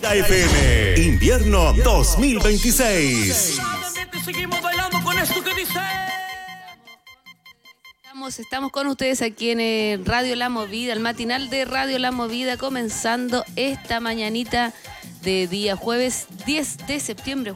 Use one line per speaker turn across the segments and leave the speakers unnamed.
FM Invierno 2026.
Seguimos bailando con esto que dice.
Estamos con ustedes aquí en Radio La Movida, el matinal de Radio La Movida, comenzando esta mañanita de día jueves 10 de septiembre,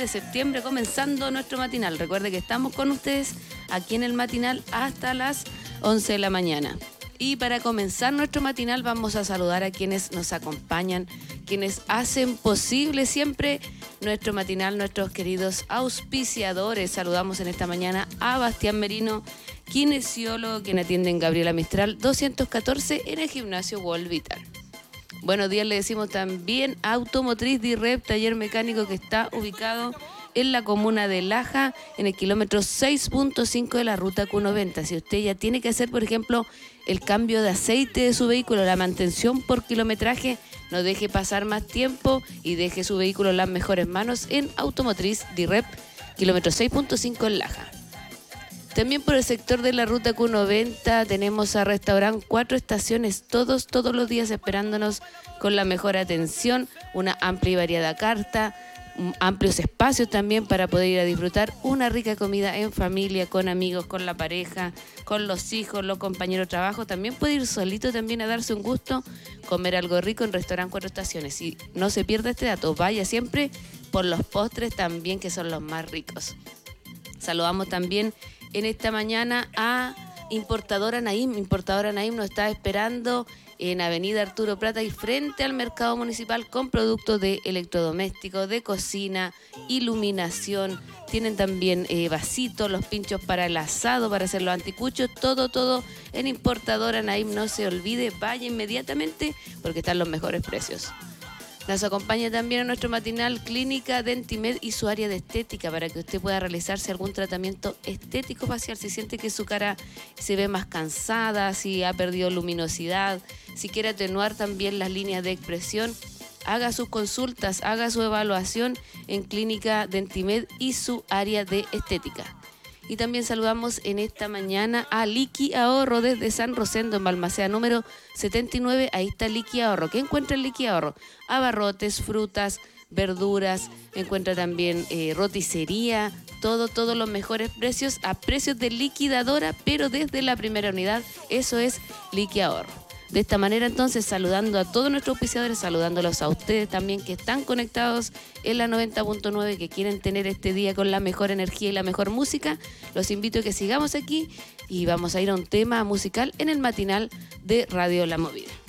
comenzando nuestro matinal. Recuerde que estamos con ustedes aquí en el matinal hasta las 11 de la mañana. Y para comenzar nuestro matinal vamos a saludar a quienes nos acompañan, quienes hacen posible siempre nuestro matinal, nuestros queridos auspiciadores. Saludamos en esta mañana a Bastián Merino, kinesiólogo, quien atiende en Gabriela Mistral 214 en el gimnasio World Vital. Buenos días le decimos también a Automotriz DIREP, taller mecánico que está ubicado en la comuna de Laja, en el kilómetro 6.5 de la ruta Q90. Si usted ya tiene que hacer, por ejemplo, el cambio de aceite de su vehículo, la mantención por kilometraje, no deje pasar más tiempo y deje su vehículo en las mejores manos en Automotriz DIREP, kilómetro 6.5 en Laja. También por el sector de la ruta Q90 tenemos a Restaurant 4 Estaciones, todos los días esperándonos con la mejor atención, una amplia y variada carta, amplios espacios también para poder ir a disfrutar una rica comida en familia, con amigos, con la pareja, con los hijos, los compañeros de trabajo. También puede ir solito también a darse un gusto, comer algo rico en Restaurant 4 Estaciones. Y no se pierda este dato, vaya siempre por los postres también, que son los más ricos. Saludamos también en esta mañana a Importadora Naim. Importadora Naim nos está esperando en Avenida Arturo Prat y frente al mercado municipal con productos de electrodomésticos, de cocina, iluminación. Tienen también vasitos, los pinchos para el asado, para hacer los anticuchos, todo en Importadora Naim. No se olvide, vaya inmediatamente porque están los mejores precios. Nos acompaña también a nuestro matinal Clínica Dentimed y su área de estética para que usted pueda realizarse algún tratamiento estético facial. Si siente que su cara se ve más cansada, si ha perdido luminosidad, si quiere atenuar también las líneas de expresión, haga sus consultas, haga su evaluación en Clínica Dentimed y su área de estética. Y también saludamos en esta mañana a Liqui Ahorro desde San Rosendo, en Balmaceda número 79. Ahí está Liqui Ahorro. ¿Qué encuentra en Liqui Ahorro? Abarrotes, frutas, verduras. Encuentra también roticería, todos los mejores precios a precios de liquidadora, pero desde la primera unidad. Eso es Liqui Ahorro. De esta manera, entonces, saludando a todos nuestros auspiciadores, saludándolos a ustedes también que están conectados en la 90.9, que quieren tener este día con la mejor energía y la mejor música, los invito a que sigamos aquí y vamos a ir a un tema musical en el matinal de Radio La Movida.